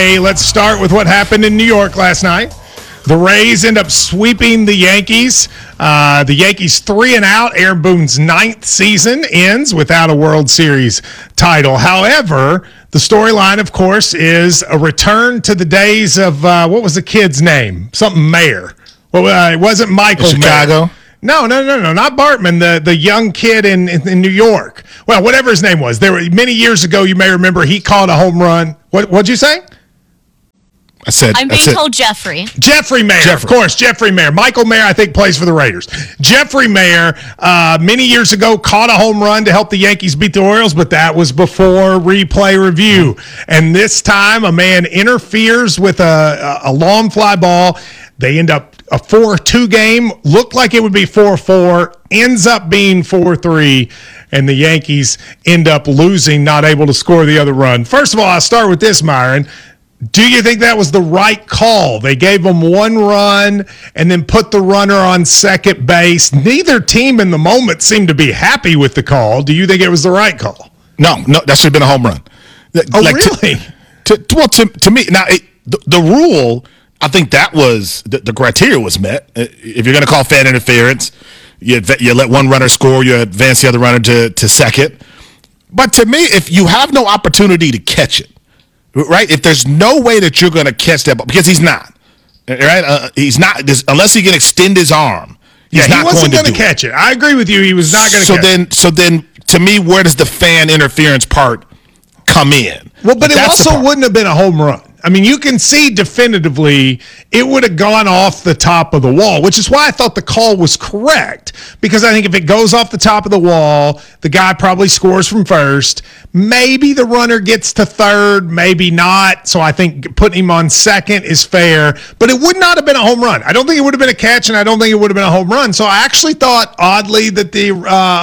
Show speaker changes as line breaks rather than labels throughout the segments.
Friday. Let's start with what happened in New York last night. The Rays end up sweeping the Yankees. The Yankees 3-0. Aaron Boone's 9th season ends without a World Series title. However, the storyline, of course, is a return to the days of, what was the kid's name? Something Mayer. Well, it wasn't Michael
Chicago?
Mayer. No, not Bartman, the young kid in New York. Well, whatever his name was. There were many years ago, you may remember, he caught a home run. What'd you say?
I'm being told Jeffrey.
Jeffrey Mayer, of course, Jeffrey Mayer. Michael Mayer, I think, plays for the Raiders. Jeffrey Mayer, many years ago, caught a home run to help the Yankees beat the Orioles, but that was before replay review. And this time, a man interferes with a long fly ball. They end up a 4-2 game. Looked like it would be 4-4. Ends up being 4-3. And the Yankees end up losing, not able to score the other run. First of all, I'll start with this, Myron. Do you think that was the right call? They gave them one run and then put the runner on second base. Neither team in the moment seemed to be happy with the call. Do you think it was the right call?
No, that should have been a home run.
Really?
To me, now, the rule, I think that was, the criteria was met. If you're going to call fan interference, you let one runner score, you advance the other runner to second. But to me, if you have no opportunity to catch it, right? If there's no way that you're going to catch that ball, because he's not, right? He's not, unless he can extend his arm.
He wasn't going to catch it. I agree with you. He was not going to catch it.
So then, to me, where does the fan interference part come in?
Well, but it also wouldn't have been a home run. I mean, you can see definitively it would have gone off the top of the wall, which is why I thought the call was correct. Because I think if it goes off the top of the wall, the guy probably scores from first. Maybe the runner gets to third, maybe not. So I think putting him on second is fair. But it would not have been a home run. I don't think it would have been a catch, and I don't think it would have been a home run. So I actually thought, oddly, that the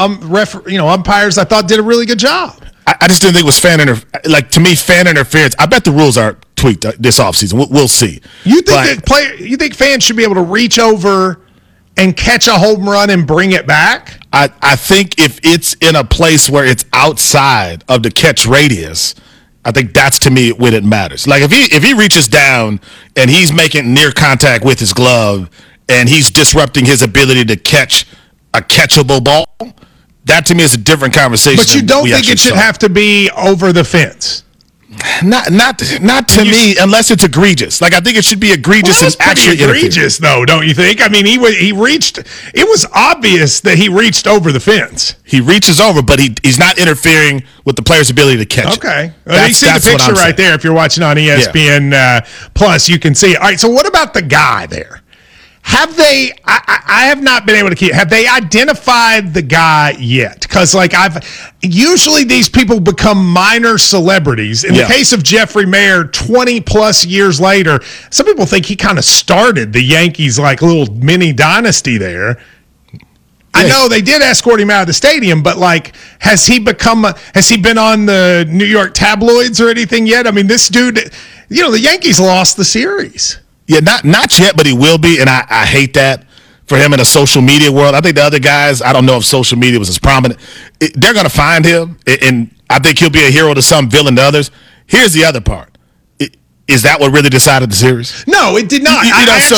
umpires, I thought, did a really good job.
I just didn't think it was to me, fan interference. I bet the rules are tweaked this offseason. We'll see.
You think fans should be able to reach over and catch a home run and bring it back?
I think if it's in a place where it's outside of the catch radius, I think that's, to me, when it matters. Like if he reaches down and he's making near contact with his glove and he's disrupting his ability to catch a catchable ball, that to me is a different conversation.
But you don't think it should have to be over the fence?
Not to me, unless it's egregious. Like, I think it should be egregious and actually
egregious, though, don't you think? I mean, he reached. It was obvious that he reached over the fence.
He reaches over, but he's not interfering with the player's ability to catch it.
Okay, well, you see the picture right there. If you're watching on ESPN Plus, you can see it. All right, so what about the guy there? Have they? I have not been able to keep. Have they identified the guy yet? Because usually these people become minor celebrities. In the case of Jeffrey Mayer, 20 plus years later, some people think he kind of started the Yankees like a little mini dynasty there. I know they did escort him out of the stadium, but has he been on the New York tabloids or anything yet? I mean, this dude, the Yankees lost the series.
Yeah, not yet, but he will be, and I hate that for him in a social media world. I think the other guys, I don't know if social media was as prominent. They're going to find him, and I think he'll be a hero to some, villain to others. Here's the other part. Is that what really decided the series?
No, it did not.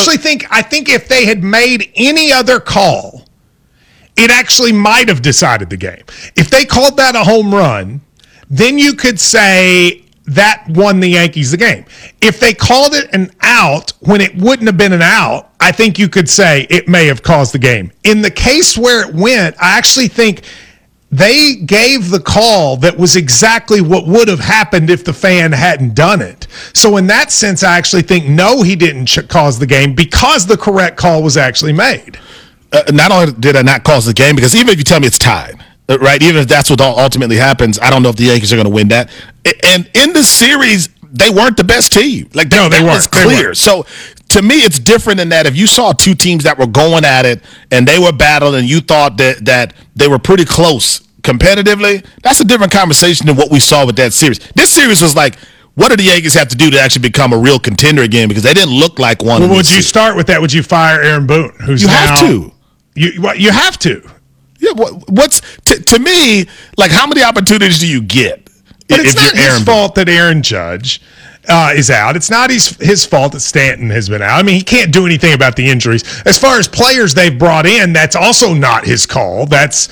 I think if they had made any other call, it actually might have decided the game. If they called that a home run, then you could say that won the Yankees the game. If they called it an out when it wouldn't have been an out, I think you could say it may have caused the game. In the case where it went, I actually think they gave the call that was exactly what would have happened if the fan hadn't done it. So in that sense, I actually think, no, he didn't cause the game because the correct call was actually made.
Not only did I not cause the game, because even if you tell me it's tied, right, even if that's what ultimately happens, I don't know if the Yankees are going to win that. And in the series, they weren't the best team. They weren't. Was clear. So to me, it's different in that if you saw two teams that were going at it and they were battling and you thought that they were pretty close competitively, that's a different conversation than what we saw with that series. This series was like, what do the Yankees have to do to actually become a real contender again? Because they didn't look like one.
Well, would you start with that? Would you fire Aaron Boone?
You have to.
You have to.
Yeah, what's to me, how many opportunities do you get?
But it's not his fault that Aaron Judge is out. It's not his fault that Stanton has been out. I mean, he can't do anything about the injuries. As far as players they've brought in, that's also not his call. That's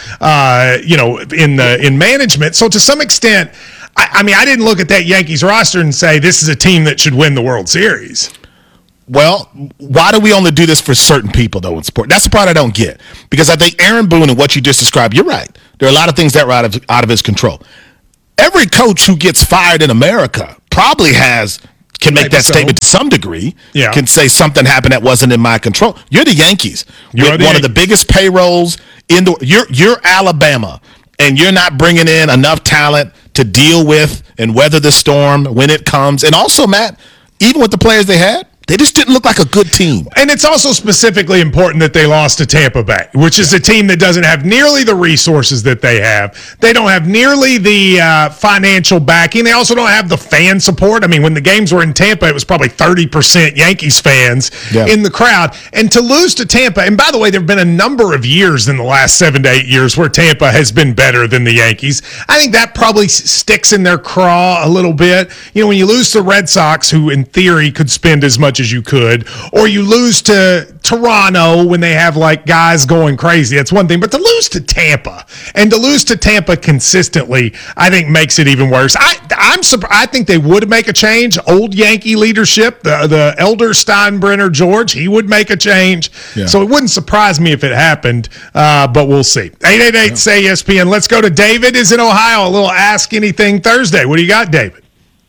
in management. So to some extent, I mean, I didn't look at that Yankees roster and say this is a team that should win the World Series.
Well, why do we only do this for certain people, though, in sport? That's the part I don't get. Because I think Aaron Boone and what you just described, you're right. There are a lot of things that are out of his control. Every coach who gets fired in America probably can make that statement to some degree. Yeah. Can say something happened that wasn't in my control. You're the Yankees. You're one of the biggest payrolls in the. You're Alabama, and you're not bringing in enough talent to deal with and weather the storm when it comes. And also, Matt, even with the players they had, they just didn't look like a good team.
And it's also specifically important that they lost to Tampa Bay, which is a team that doesn't have nearly the resources that they have. They don't have nearly the financial backing. They also don't have the fan support. I mean, when the games were in Tampa, it was probably 30% Yankees fans in the crowd. And to lose to Tampa, and by the way, there have been a number of years in the last 7 to 8 years where Tampa has been better than the Yankees. I think that probably sticks in their craw a little bit. You know, when you lose to the Red Sox, who in theory could spend as much as you could, or you lose to Toronto when they have like guys going crazy, that's one thing. But to lose to Tampa and to lose to Tampa consistently, I think makes it even worse. I'm surprised. I think they would make a change. Old Yankee leadership, the elder Steinbrenner George, he would make a change. Yeah. So it wouldn't surprise me if it happened, but we'll see. 888-SAY-ESPN. Let's go to David is in Ohio. A little Ask Anything Thursday. What do you got, David?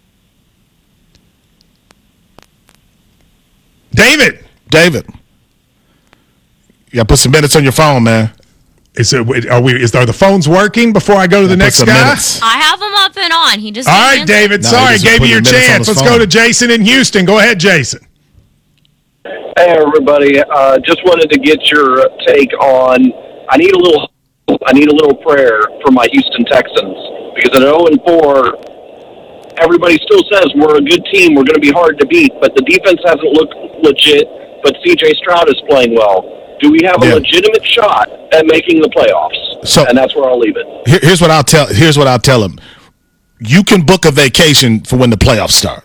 David.
Yeah, put some minutes on your phone, man.
Are the phones working before I go to the next guy?
Minutes. I have them up and on. He just
all right, David. Sorry, gave you your chance. Let's go to Jason in Houston. Go ahead, Jason.
Hey, everybody. Just wanted to get your take on. I need a little prayer for my Houston Texans because at 0-4. Everybody still says we're a good team. We're going to be hard to beat, but the defense hasn't looked legit. But C.J. Stroud is playing well. Do we have a legitimate shot at making the playoffs? And that's where I'll leave it.
Here's what I'll tell him. You can book a vacation for when the playoffs start.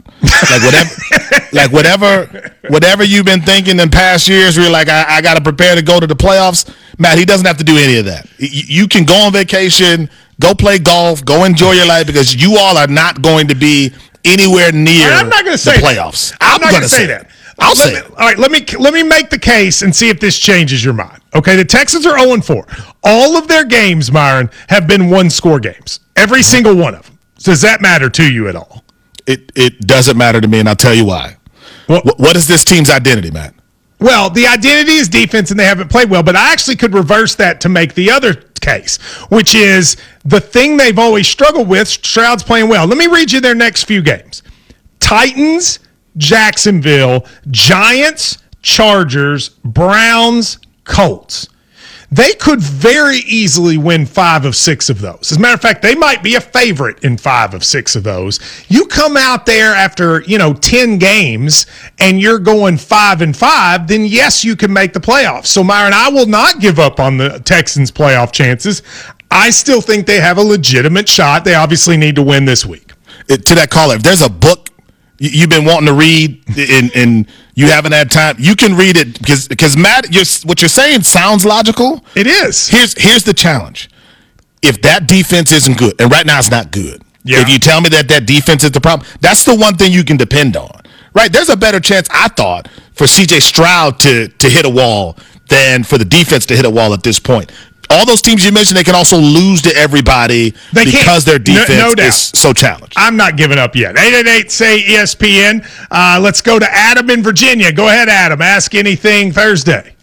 Whatever you've been thinking in past years, where you're like, I got to prepare to go to the playoffs. Matt, he doesn't have to do any of that. You can go on vacation. Go play golf. Go enjoy your life because you all are not going to be anywhere near
I'm not going to say
the playoffs.
I'm not going to say that.
I'll say it.
All right, let me make the case and see if this changes your mind. Okay, the Texans are 0-4. All of their games, Myron, have been one-score games. Every single one of them. Does that matter to you at all?
It doesn't matter to me, and I'll tell you why. What is this team's identity, Matt?
Well, the identity is defense, and they haven't played well. But I actually could reverse that to make the other case, which is the thing they've always struggled with. Stroud's playing well. Let me read you their next few games. Titans, Jacksonville, Giants, Chargers, Browns, Colts. They could very easily win 5 of 6 of those. As a matter of fact, they might be a favorite in 5 of 6 of those. You come out there after, 10 games and you're going 5-5, then yes, you can make the playoffs. So, Myron, I will not give up on the Texans' playoff chances. I still think they have a legitimate shot. They obviously need to win this week.
To that caller, if there's a book you've been wanting to read and you haven't had time, you can read it because Matt, what you're saying sounds logical.
It is.
Here's the challenge. If that defense isn't good, and right now it's not good. Yeah. If you tell me that defense is the problem, that's the one thing you can depend on. Right? There's a better chance, I thought, for C.J. Stroud to hit a wall than for the defense to hit a wall at this point. All those teams you mentioned, they can also lose to everybody because their defense is so challenged.
I'm not giving up yet. 888-SAY-ESPN. Let's go to Adam in Virginia. Go ahead, Adam. Ask Anything Thursday.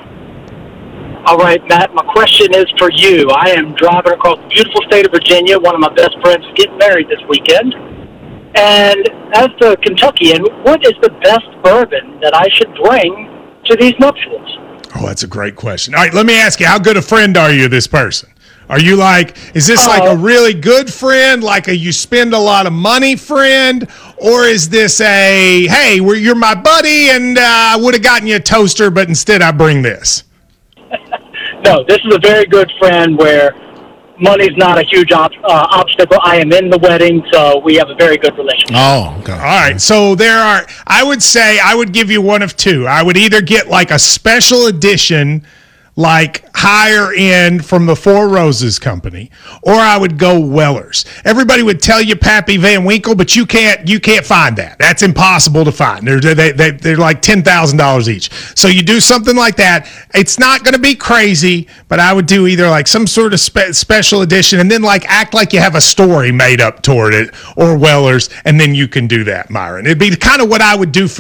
All right, Matt, my question is for you. I am driving across the beautiful state of Virginia. One of my best friends is getting married this weekend. And as the Kentuckian, what is the best bourbon that I should bring to these nuptials?
Oh, that's a great question. All right, let me ask you, how good a friend are you of this person? Are you is this like a really good friend, like a you spend a lot of money friend, or is this a, hey, you're my buddy and I would have gotten you a toaster, but instead I bring this?
No, this is a very good friend where money's not a huge obstacle. I am in the wedding, so we have a very good relationship.
Oh, okay.
All right. So I would say I would give you one of two. I would either get like a special edition, like higher end from the Four Roses company, or I would go Weller's. Everybody would tell you Pappy Van Winkle, but you can't find that. That's impossible to find. They're like $10,000 each. So you do something like that. It's not going to be crazy, but I would do either like some sort of special edition, and then like act like you have a story made up toward it, or Weller's, and then you can do that, Myron. It'd be kind of what I would do for